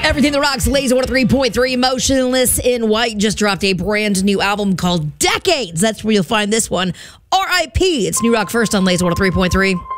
Everything that rocks, Laser 103.3. Motionless in White just dropped a brand new album called Decades. That's where you'll find this one. R.I.P. It's New Rock First on Laser 103.3.